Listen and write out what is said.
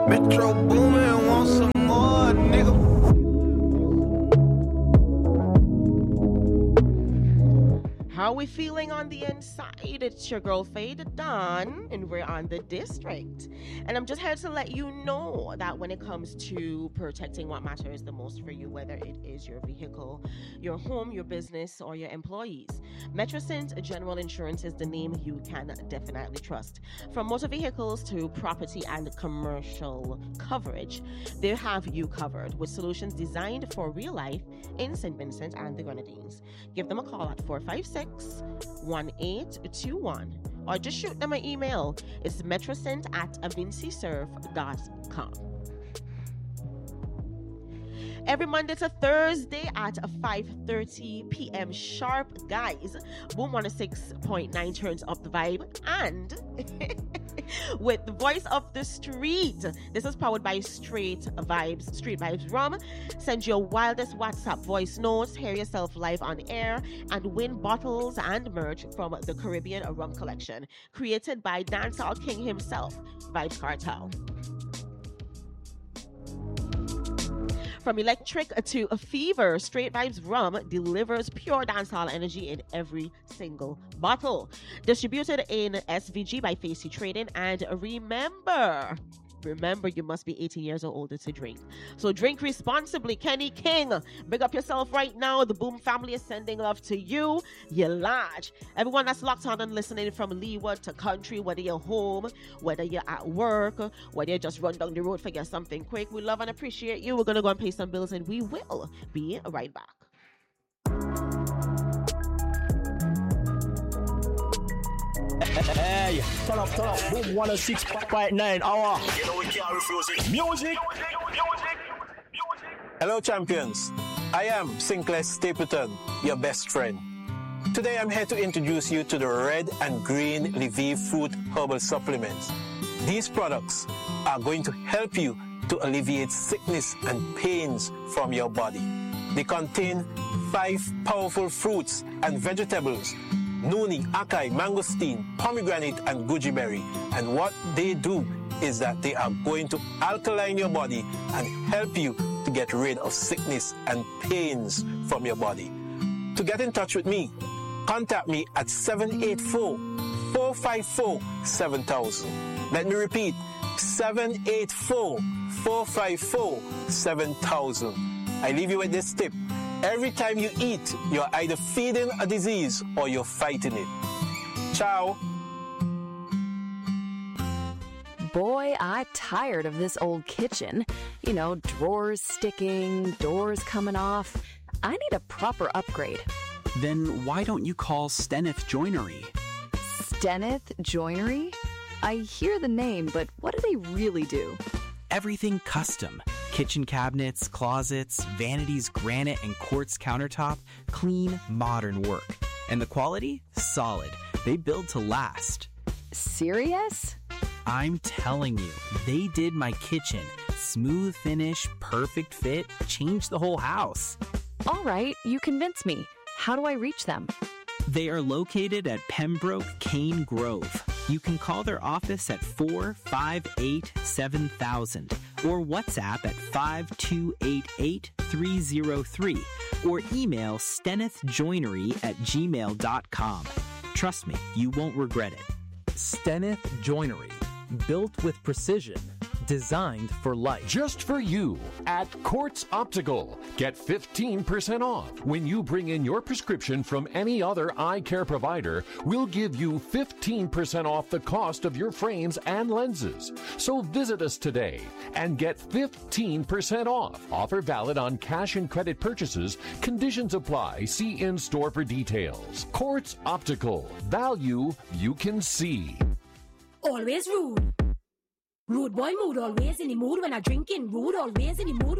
Metro Boomin, want some more, nigga. How we feeling on the inside? It's your girl Fade Dawn, and we're on the district. And I'm just here to let you know that when it comes to protecting what matters the most for you, whether it is your vehicle, your home, your business, or your employees, Metrocent General Insurance is the name you can definitely trust. From motor vehicles to property and commercial coverage, they have you covered with solutions designed for real life in St. Vincent and the Grenadines. Give them a call at 456-1821 or just shoot them an email. It's metrocent@avincisurf.com. Every Monday to Thursday at 5:30 p.m. sharp, guys. Boom 106.9 turns up the vibe. And with the voice of the street, this is powered by Street Vibes Rum. Send your wildest WhatsApp voice notes, hear yourself live on air, and win bottles and merch from the Caribbean Rum Collection, created by Dancehall King himself, Vybz Kartel. From electric to a fever, Straight Vibes Rum delivers pure dancehall energy in every single bottle. Distributed in SVG by Facey Trading. And remember, you must be 18 years or older to drink. So drink responsibly. Kenny King, big up yourself right now. The Boom family is sending love to you. You're large. Everyone that's locked on and listening from Leeward to country, whether you're home, whether you're at work, whether you just run down the road for get something quick, we love and appreciate you. We're going to go and pay some bills and we will be right back. Hey, turn up, Boom 106.9 hour. You know we can't refuse it. Music. Hello, champions. I am Sinclair Stapleton, your best friend. Today I'm here to introduce you to the red and green Lviv fruit herbal supplements. These products are going to help you to alleviate sickness and pains from your body. They contain 5 powerful fruits and vegetables: noni, acai, mangosteen, pomegranate, and goji berry. And what they do is that they are going to alkaline your body and help you to get rid of sickness and pains from your body. To get in touch with me, contact me at 784-454-7000. Let me repeat, 784-454-7000. I leave you with this tip. Every time you eat, you're either feeding a disease or you're fighting it. Ciao. Boy, I'm tired of this old kitchen. You know, drawers sticking, doors coming off. I need a proper upgrade. Then why don't you call Steneth Joinery? Steneth Joinery? I hear the name, but what do they really do? Everything custom. Kitchen cabinets, closets, vanities, granite, and quartz countertop. Clean, modern work. And the quality? Solid. They build to last. Serious? I'm telling you, they did my kitchen. Smooth finish, perfect fit, changed the whole house. All right, you convinced me. How do I reach them? They are located at Pembroke Cane Grove. You can call their office at 458-7000 or WhatsApp at 5288303 or email stenethjoinery@gmail.com. Trust me, you won't regret it. Steneth Joinery, built with precision, designed for life. Just for you at Quartz Optical. Get 15% off. When you bring in your prescription from any other eye care provider, we'll give you 15% off the cost of your frames and lenses. So visit us today and get 15% off. Offer valid on cash and credit purchases. Conditions apply. See in-store for details. Quartz Optical. Value you can see. Always rude. Rude boy mood, always in the mood when I drinking. Rude, always in the mood.